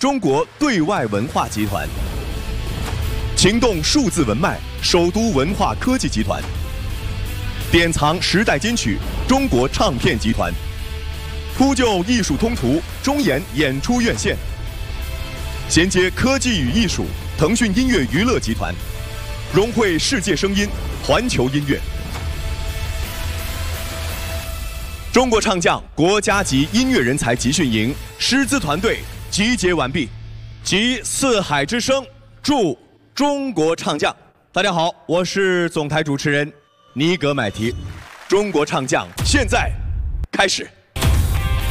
中国对外文化集团；情动数字文脉，首都文化科技集团；典藏时代金曲，中国唱片集团；铺就艺术通途，中研演出院线；衔接科技与艺术，腾讯音乐娱乐集团；融汇世界声音，环球音乐。中国唱将国家级音乐人才集训营师资团队集结完毕，集四海之声，祝中国唱将。大家好，我是总台主持人尼格买提。中国唱将现在开始。